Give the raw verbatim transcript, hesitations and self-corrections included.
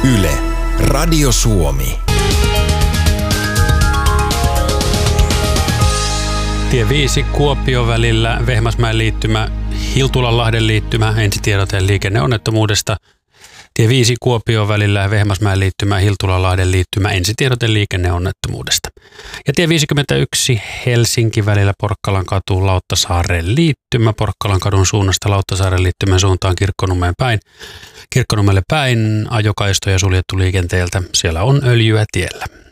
Yle, Radio Suomi. Tie viisi Kuopio välillä Vehmasmäen liittymä, Hiltulanlahden liittymä, ensitiedote liikenneonnettomuudesta. Tie viisi Kuopio välillä Vehmasmäen liittymä, Hiltulanlahden liittymä, ensitiedote liikenneonnettomuudesta. Ja tie viisikymmentäyksi Helsinki välillä Porkkalan katu, Lauttasaaren liittymä, Porkkalan kadun suunnasta Lauttasaaren liittymän suuntaan Kirkkonummeen päin. Kirkkonummelle päin ajokaistoja suljettu liikenteeltä, siellä on öljyä tiellä.